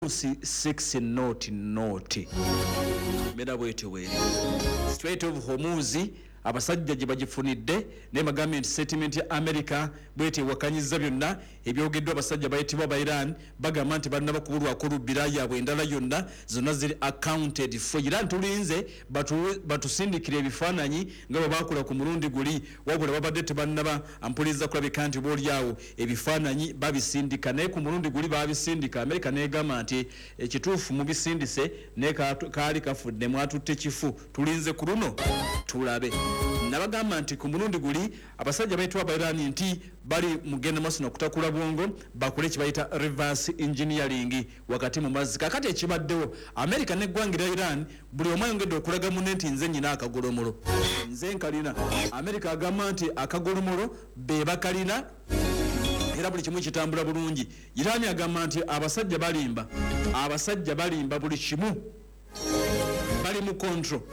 6 not mera bwetewere Strait of Hormuz abasajja gye bagifunidde ne bagambye settlement ya America bwete wakanyiza byonna ebyogeddwa abasajja bayitibwa ba Iran bagamba nti balina bakubulwa kulubira yaabwe endala yonna zonna ziri accounted for. Iran tulinze batusindikira ebifaananyi nga bwe bakola ku mulundi guli wabula babadde tebannaba ampuliza kulabika nti boolyawo ebifaananyi babisindika naye ku mulundi guli babisindika. America negamba nti ekituufu mubisindise ne kaali kafudde mwatutte kifu tulinze ku luno tulabe. Nabagamba nti ku mulundi guli abasajja bayitibwa ba Iran nti bali mugenda maso nokutakula bwongo bakole kibayita reverse engineering wakati mu mazzi. Kakati ekibaddewo America neggwangira Iran buli omu ayongedde okulaga munne nti nze nyina akagolomolo nze nkalina. America agamba nti akagolomolo be bakalina era buli kimu kitambula bulungi. Iran agamba nti abasajja balimba buli kimu bali mu control.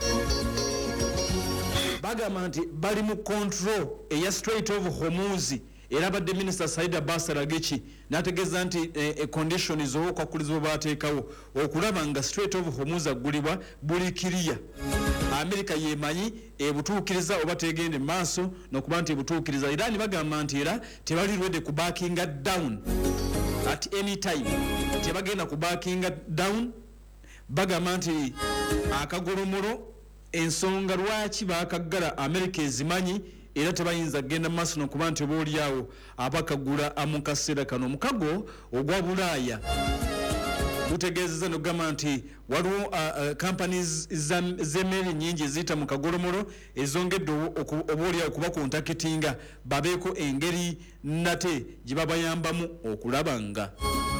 Bagamba nti bali mu control eya Strait of Hormuz era badde Minister Said Abbas Araghchi nategeeza nti conditions okwakulizo bateekawo okulaba nga Strait of Hormuz agulibwa buli kiriya. America yemanyi ebutuukiriza oba tegende maaso nokuba nti ebutuukiriza. Iran bagamba nti era tebali ready ku backing down at any time, tebagenda ku backing down. Bagamba nti akagolomolo ensonga lwaki bakaggala America ezimanyi era tebayinza genda maaso nokuba nti boolyawo abakagula mu kaseera kano. Omukago ogwa Bulaaya gutegeezezza nogamba nti waliwo companies z'emmere nyingi eziyita mu kagolomolo ezongedde oboolyawo kuba kontakitinga babeeko engeri nate gye babayambamu okulaba nga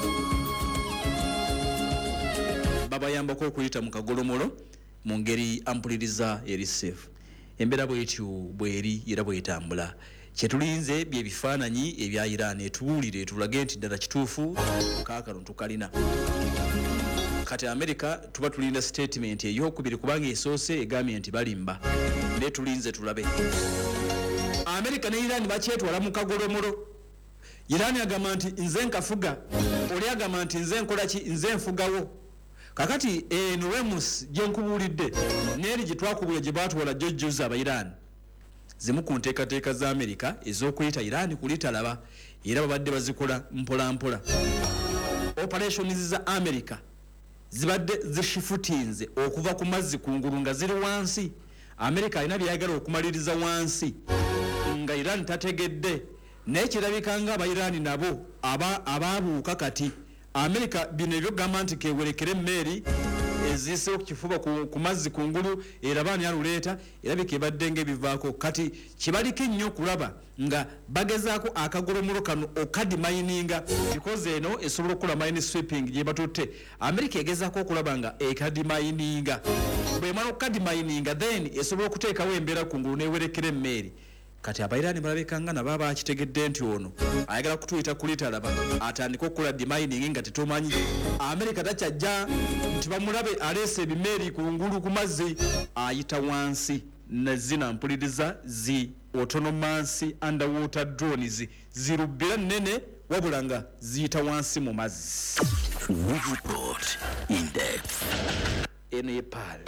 babayambako okuyita mu kagolomolo mu ngeri ampuliriza eri safe. Embeera bwetyo bweri era bwetambula. Kyetulinze bye bifaananyi ebya Iran etubuulire tulage nti ddala kituufu kaakano tukalina. Kati America tuba tulinda statement ey'okubiri kubanga esoose egambye nti balimba ne tulinze tulabe. America ne Iran bakyetwala mu kagolomolo. Iran agamba nti nze nkafuga, oli agamba nti nze nkola ki, nze nfugawo. Kakati Remus gyenkubulidde neri gitwakubula gye batwala jojjoza aba Iran zimu ku nteekateeka za America ez'okuyita Iran kulitalaba era babadde bazikola mpola mpola. Operations za America zibadde zishifutinze okuva ku mazzi kungulu nga ziri wansi. America alina byayagala okumaliriza wansi nga Iran tategedde n'ekirabika nga aba Iran nabo abaabuuka kati. America bino ebyogamba nti kewerekere emmeri ezise okukifuba ku mazzi kungulu era baani aluleeta erabika ebadde ng'ebivaako. Kati kibaliko ennyo okulaba nga bagezaako akagolomolo kano okadimayininga because eno esobola okukola mine sweeping gye batutte. America egezaako okulaba nga ekadimayininga bwemala okukadimayininga then esobola okuteekawo embeera kungulu n'ewerekera emmeri. Kati abairani balabika nga nabo bakitegedde nti ono ayagala kutuyita kulitalaba atandika okukola demining nga tetumanyi. America takyajja nti bamulabe aleese ebimeeri kungulu ku mazzi ayita wansi nezina mpuliriza zi autonomous underwater drones zirubbira nnene wabula nga ziyita wansi mu mazzi. Report in depth. Nepal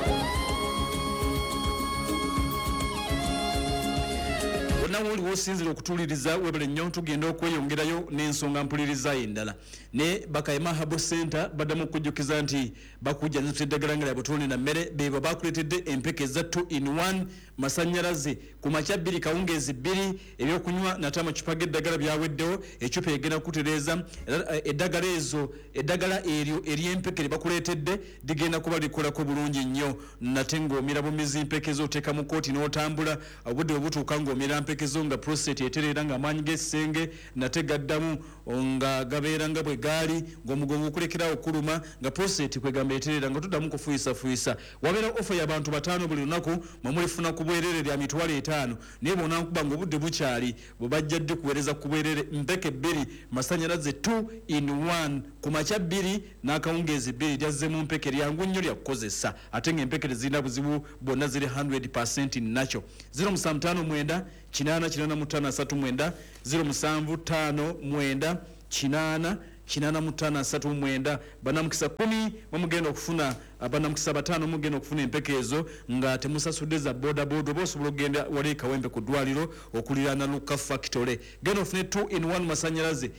nawuli wosinzira okutuliriza webale nnyo tugenda okweyongerayo n'ensonga mpuliriza endala ne Bakayima Habo Center baddamu okujjukiza nti bakujja nziteddagala nga butone na mmere beba bakuletedde empeke za 2-in-1 masanyalaze ku makya 2 kawungeezi 2 ebyokunywa natama kipage eddagala byaweddewo ekyupa egenda kutereza eddagala eryo ery'empeke bakuletedde digenda kuba likolako bulungi nnyo nate ng'omira bumizi mpeke z'oteeka mu kooti n'otambula obudde obutuuka ng'omira mpeke nga prostate eterera nga amaanyi g'essenge nate gaddamu nga gabeera nga bwe gaali ng'omugongo okulekerawo okuluma nga prostate kwegamba eterera nga tuddamu kufuuyisa wabeera ofa y'abantu 5 buli lunaku mwemulifuna ku bwerere lya mitwalo 5 naye bonakuba nga obudde bukyali bwe bajjadde kuweereza ku bwerere mpeke 2 masanyalaze 2-in-1 ku makya 2 n'akawungeezi 2 lyazzeemu mpeke lyangu nnyo lya kukozesa ate ng'empeke zirina buzibu bonna ziri 100% nakyo. 075 8 8 5 3 9 075 9 8 8 8539 banamukisa 10 mugenda okufuna banamukisa 5 mugenda okufuna empekezo nga temusasudde za boda bosobola okugenda wali Kawempe ku ddwaliro okuliraana Luka Factory. Genda ofune 2-in-1 masanyalaze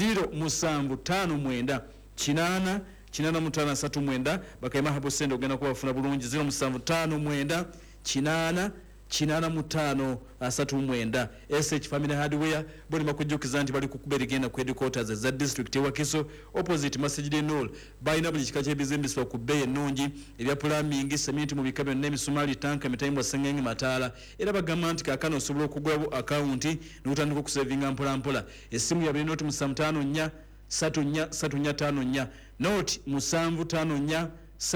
0759 8539 bakayima habo sendo ogenda kubafuna bulungi 0759 8539 SH Family Hardware boli makujjukiza nti bali kukubera genda ku headquarters za district Wakiso opposite Masjid Nur bayina buli kika ky'ebizimbisibwa ku bbeeyi ennungi ebya plumbing cement mu bikabe n'emisumali tanka mitayimba sengenge mataala era bagamba nti kaakano osobola okugulawo account n'otandika okusavinga mpolampola essimu yabiri noti 554 3454 noti 754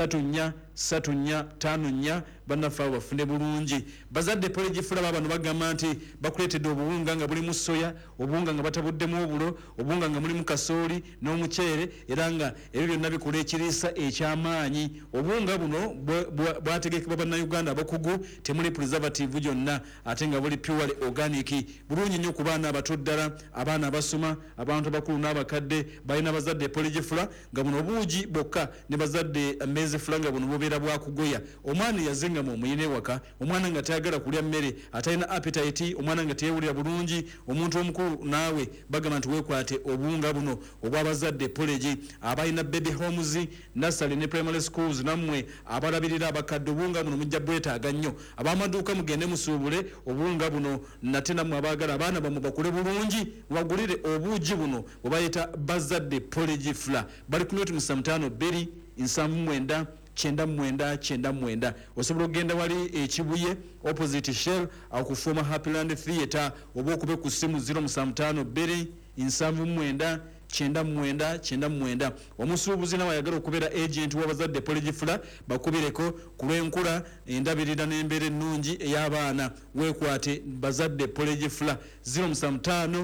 3454 banafa bafune bulungi bazadde Porridge Flour bano bagamba nti bakuletedde obuwunga nga buli mu soya obuwunga nga batabuddemu obulo obuwunga nga mulimu kasooli n'omuceere era nga ebyo byonna bikola ekiriisa ekyamaanyi obuwunga buno bwategekebwa bannayuganda abakugu temuli preservative gyonna ate nga buli pure organic bulungi nnyo ku baana abato ddala abaana abasoma abantu abakulu n'abakadde balina bazadde Porridge Flour nga buno obuugi bokka ne bazadde Maize Flour nga buno bubeera bwakugoya omwana yazenga mu muyine waka omwana nga tayagala kulya mmere atalina appetite omwana nga teyewulira bulungi omuntu omukulu naawe bagamba nti weekwate obuwunga buno obwabazadde Porridge abalina baby homes nursery ne primary schools nammwe abalabirira abakadde obuwunga buno mujja bwetaaga nnyo ab'amaduuka mugende musuubule obuwunga buno nate nammwe abaagala abaana bamwe bakule bulungi wagulire obuugi buno bwe bayita bazadde Porridge Flour bali ku noti 52 79 99 osobola okugenda wali ekibuye opposite Shell akufuma Happyland Theatre oba okube ku simu 0752 79 99 omusuubuzi nawe ayagala okubeera agent w'abazadde Porridge Flour bakubireko ku lw'enkula endabirira n'embeera ennungi ey'abaana weekwate bazadde Porridge Flour 0752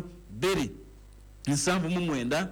79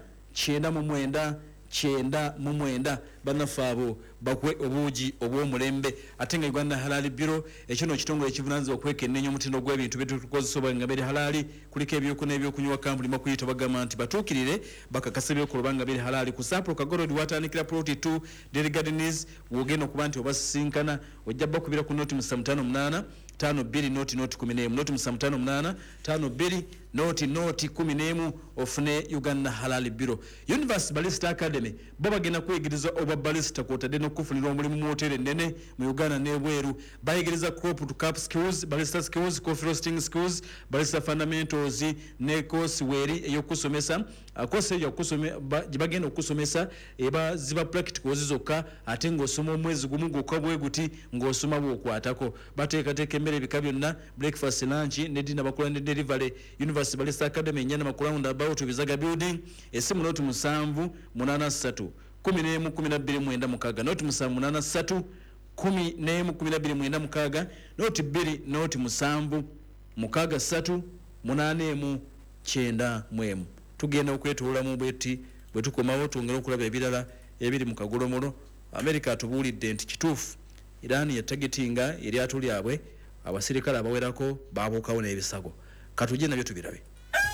99 banafaabo bakwe obuugi obw'omulembe ate nga Uganda Halal Bureau ekino ekitongole ekivunanyizibwa okwekennenya omutindo gw'ebintu byetukozesa nga biri halali kuliko ebyokuna ebyokunywa kampuni makuyita bagamba nti batuukirire bakakasa ebyokuloba nga biri halali ku Sapro Kagorodi watandikira ploti 2 Dairy Gardens wogenda okuba nti obasinkana ojja bakubira ku noti 558 52 noti 11 noti 558 52 noti 11 ofune Uganda Halal Bureau. University Barrister Academy bo bagenda kuyigiriza oba barrister kwotadde n'okufunira omulimu mu hoteli ennene mu Uganda n'ebweru bayigiriza crop to cap skills barrister skills coffee roasting skills barrister fundamentals ne course weri eyokusomesa course eyokusomesa bagenda okusomesa eba ziba practicals zokka ate ng'osoma omwezi gumu gwokka bwe guti ng'osoma bw'okwatako bateekateeka emmere ebika byonna breakfast lunch ne dinner bakola ne delivery. University Barrister Academy enyana makulawunda about Bizaga building esimu noti 783 11 12 mwenda mukaga noti 783 11 12 mwenda mukaga noti 2 noti 7 mukaga 3 8 9 mwemu tugenda okwetoola mu bweti bwe tukomawo tongera okulaba ebirala ebiri mu kagolomolo. America atubuulidde nti kituufu Iran yatagetinga eryato lyabwe abasirikale abawerako baabuukawo n'ebisago katujje nabyo tubirabe.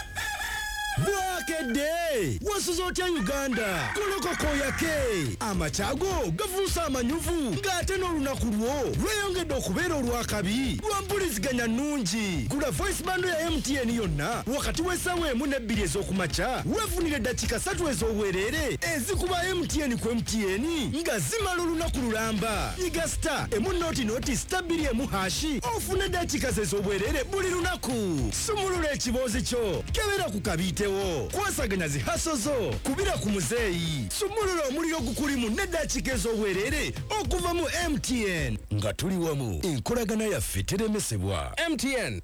Bwakedde wasuza otya Uganda kolokoko yake amachago gavuusa amanyuvu ng'ate n'olunaku lwo lweyongedde okubeera olwakabi lwampuliziganya nnungi. Gula voice bando ya MTN yonna wakati w'essaawa 1-2 ez'okumakya weefunire eddakiika 3 ez'obwereere ezikuba MTN ku MTN nga zimala olunaku lulamba. Nyiga star noti star 2 hashi ofune eddakiika ez'obwereere buli lunaku. Sumulula ekiboozi kyo kebera ku kabiitewo kwasaganya zihaso zo kubira ku muzeeyi sumulula omuliro gukulimu n'eddakiika ez'obwereere okuva mu MTN nga tuli wamu enkolagana yaffe teremesebwa. MTN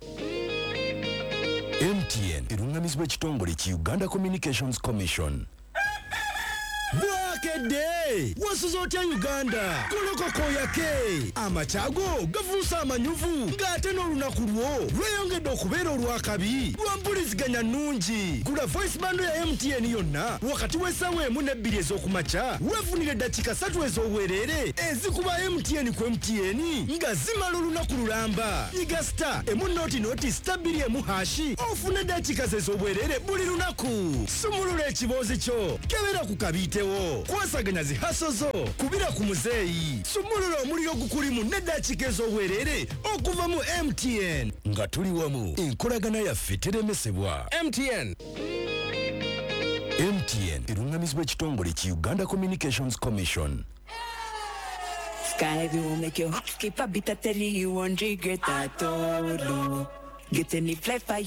erungamizibwa ekitongole ki Uganda Communications Commission. Bwake otegedde wasuza otya Uganda kolokoko yake amacyago gavuusa amanyuvu ng'ate n'olunaku lwo lweyongedde okubeera olwakabi lwa mpuliziganya nnungi gula voice bando ya MTN yonna wakati w'essaawa emu n'ebbiri ez'okumakya weefunire eddakiika 3 ez'obwereere ezikuba MTN ku MTN nga zimala olunaku lulamba nyiga star emu nooti star 2 hashi ofune eddakiika ez'obwereere buli lunaku sumulula ekiboozi kyo kebera ku kabiitewo kwasaganya zihaso zo kubira ku muzeeyi sumulula omuliro gukulimu n'eddakiika ez'obwereere okuva mu MTN nga tuli wamu enkolagana yaffe teremesebwa MTN erungamizibwa ekitongole ki Uganda Communications Commission. Sky will make you hot skip a bit. I tell you 1 gig get that all. Get any fly for